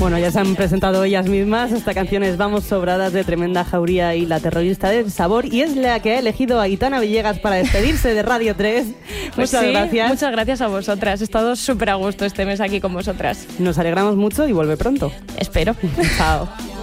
Bueno, ya se han presentado ellas mismas. Esta canción es Vamos Sobradas de Tremenda Jauría y La Terrorista del Sabor, y es la que ha elegido Aitana Villegas para despedirse de Radio 3. Pues muchas sí, gracias. Muchas gracias a vosotras. He estado súper a gusto este mes aquí con vosotras. Nos alegramos mucho y vuelve pronto. Espero. Chao.